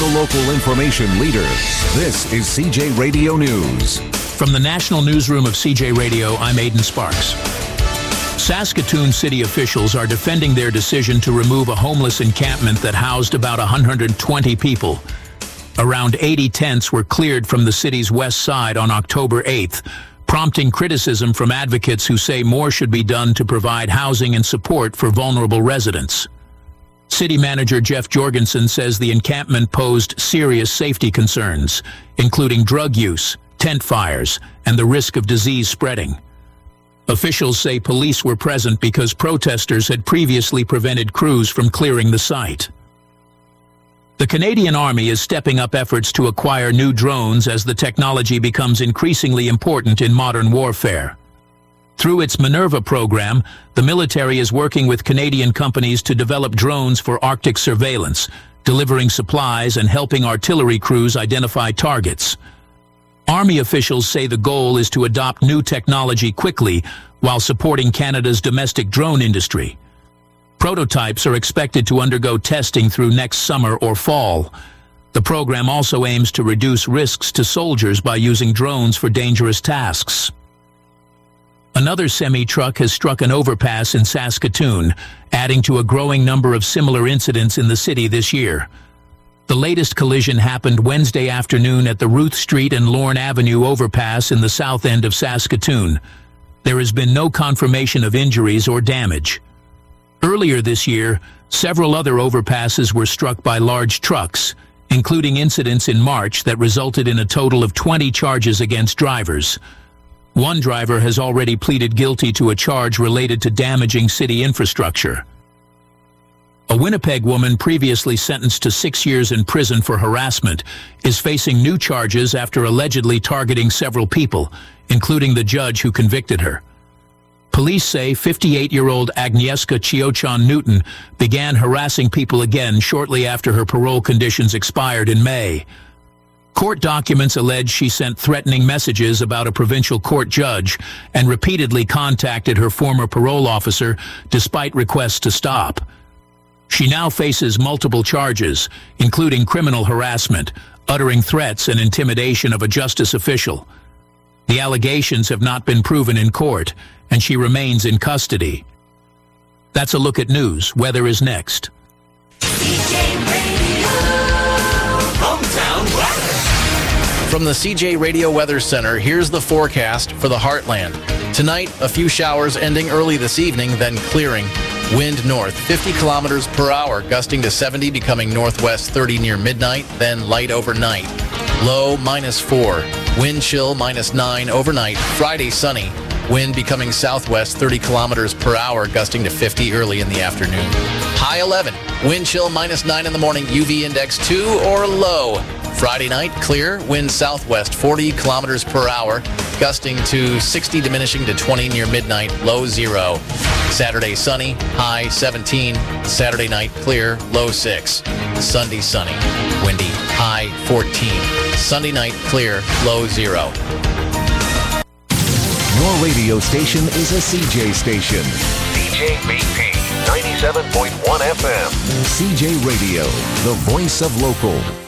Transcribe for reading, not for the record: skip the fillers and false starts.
the local information leader. This is CJ Radio News. From the National Newsroom of CJ Radio, I'm Aidan Sparks. Saskatoon city officials are defending their decision to remove a homeless encampment that housed about 120 people. Around 80 tents were cleared from the city's west side on October 8th, prompting criticism from advocates who say more should be done to provide housing and support for vulnerable residents. City Manager Jeff Jorgensen says the encampment posed serious safety concerns, including drug use, tent fires, and the risk of disease spreading. Officials say police were present because protesters had previously prevented crews from clearing the site. The Canadian Army is stepping up efforts to acquire new drones as the technology becomes increasingly important in modern warfare. Through its Minerva program, the military is working with Canadian companies to develop drones for Arctic surveillance, delivering supplies and helping artillery crews identify targets. Army officials say the goal is to adopt new technology quickly while supporting Canada's domestic drone industry. Prototypes are expected to undergo testing through next summer or fall. The program also aims to reduce risks to soldiers by using drones for dangerous tasks. Another semi-truck has struck an overpass in Saskatoon, adding to a growing number of similar incidents in the city this year. The latest collision happened Wednesday afternoon at the Ruth Street and Lorne Avenue overpass in the south end of Saskatoon. There has been no confirmation of injuries or damage. Earlier this year, several other overpasses were struck by large trucks, including incidents in March that resulted in a total of 20 charges against drivers. One driver has already pleaded guilty to a charge related to damaging city infrastructure. A Winnipeg woman previously sentenced to 6 years in prison for harassment is facing new charges after allegedly targeting several people, including the judge who convicted her. Police say 58-year-old Agnieszka Chiochan-Newton began harassing people again shortly after her parole conditions expired in May. Court documents allege she sent threatening messages about a provincial court judge and repeatedly contacted her former parole officer despite requests to stop. She now faces multiple charges, including criminal harassment, uttering threats and intimidation of a justice official. The allegations have not been proven in court, and she remains in custody. That's a look at news. Weather is next. CJ Radio, hometown weather. From the CJ Radio Weather Center, here's the forecast for the Heartland. Tonight, a few showers ending early this evening, then clearing. Wind north, 50 kilometers per hour, gusting to 70, becoming northwest 30 near midnight, then light overnight. Low -4. Wind chill -9 overnight. Friday sunny. Wind becoming southwest 30 kilometers per hour, gusting to 50 early in the afternoon. High 11. Wind chill -9 in the morning. UV index 2 or low. Friday night, clear. Wind southwest 40 kilometers per hour, gusting to 60, diminishing to 20 near midnight. Low 0. Saturday sunny. High 17. Saturday night, clear. Low 6. Sunday sunny. Windy. High 14. Sunday night, clear. Low 0. Your radio station is a CJ station. CJBP 97.1 FM. CJ Radio, the voice of local.